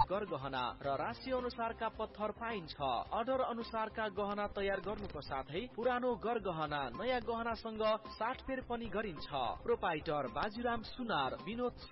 गरगहना र राशि अनुसारका पत्थर पाइन्छ। अर्डर अनुसारका गहना तयार गर्नुको साथै पुरानो गरगहना नयाँ गहनासँग साटफेर पनि गरिन्छ। प्रोपाइटर बाजुराम सुनार, विनोद